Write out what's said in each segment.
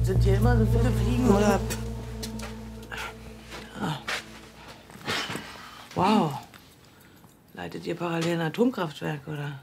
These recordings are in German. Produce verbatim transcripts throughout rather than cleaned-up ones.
Sind hier immer so viele Fliegen, oder? Ah. Wow. Leitet ihr parallel ein Atomkraftwerk, oder?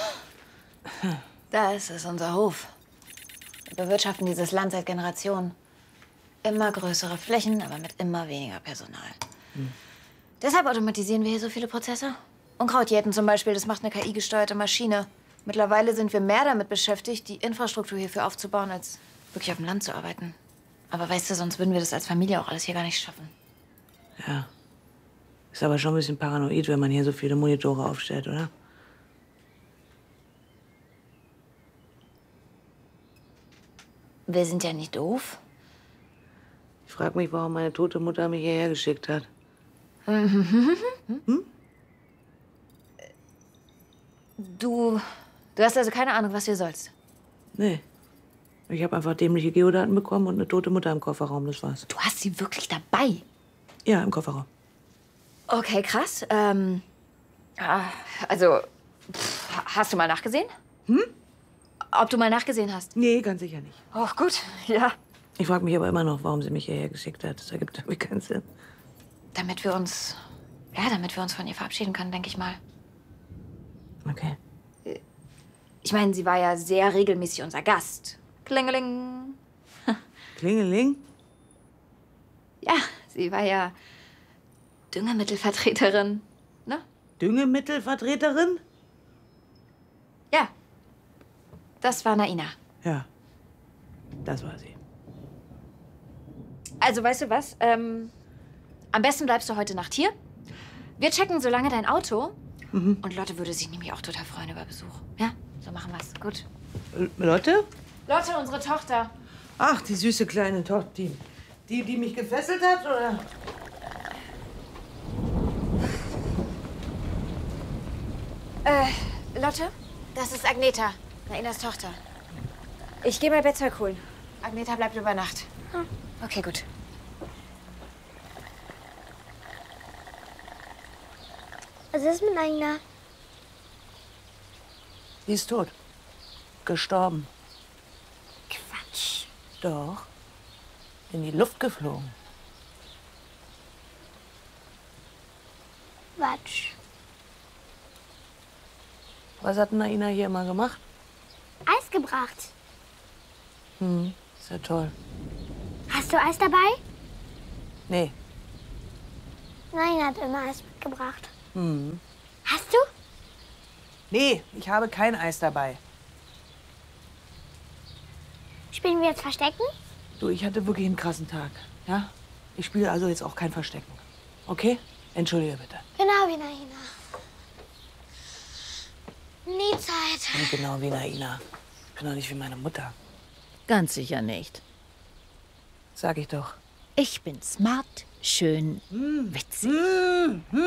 Da ist es, unser Hof. Wir bewirtschaften dieses Land seit Generationen. Immer größere Flächen, aber mit immer weniger Personal. Hm. Deshalb automatisieren wir hier so viele Prozesse. Unkrautjäten zum Beispiel, das macht eine K I-gesteuerte Maschine. Mittlerweile sind wir mehr damit beschäftigt, die Infrastruktur hierfür aufzubauen, als wirklich auf dem Land zu arbeiten. Aber weißt du, sonst würden wir das als Familie auch alles hier gar nicht schaffen. Ja. Ist aber schon ein bisschen paranoid, wenn man hier so viele Monitore aufstellt, oder? Wir sind ja nicht doof. Ich frage mich, warum meine tote Mutter mich hierher geschickt hat. hm? Du, du hast also keine Ahnung, was du sollst? Nee. Ich habe einfach dämliche Geodaten bekommen und eine tote Mutter im Kofferraum, das war's. Du hast sie wirklich dabei? Ja, im Kofferraum. Okay, krass. Ähm, also, pff, hast du mal nachgesehen? Hm? Ob du mal nachgesehen hast? Nee, ganz sicher nicht. Oh, gut, ja. Ich frage mich aber immer noch, warum sie mich hierher geschickt hat. Das ergibt irgendwie keinen Sinn. Damit wir uns, ja, damit wir uns von ihr verabschieden können, denke ich mal. Okay. Ich meine, sie war ja sehr regelmäßig unser Gast. Klingeling. Klingeling? Ja, sie war ja Düngemittelvertreterin, ne? Düngemittelvertreterin? Ja. Das war Naina. Ja. Das war sie. Also, weißt du was? Ähm, am besten bleibst du heute Nacht hier. Wir checken so lange dein Auto. Mhm. Und Lotte würde sich nämlich auch total freuen über Besuch. Ja, so machen wir's. Gut. L Lotte? Lotte, unsere Tochter. Ach, die süße kleine Tochter. Die, die, die mich gefesselt hat, oder? Äh, Lotte? Das ist Agneta, Nainas Tochter. Ich gehe mal Bettzeug holen. Agneta bleibt über Nacht. Hm. Okay, gut. Was ist mit Naina? Sie ist tot. Gestorben. Quatsch. Doch. In die Luft geflogen. Quatsch. Was hat Naina hier immer gemacht? Eis gebracht. Hm, ist ja toll. Hast du Eis dabei? Nee. Naina hat immer Eis mitgebracht. Hm. Hast du? Nee, ich habe kein Eis dabei. Spielen wir jetzt Verstecken? Du, ich hatte wirklich einen krassen Tag. Ja? Ich spiele also jetzt auch kein Verstecken. Okay? Entschuldige bitte. Genau wie Naina. Nie Zeit. Und genau wie Naina. Ich bin doch nicht wie meine Mutter. Ganz sicher nicht. Sag ich doch. Ich bin smart, schön, witzig. Mm.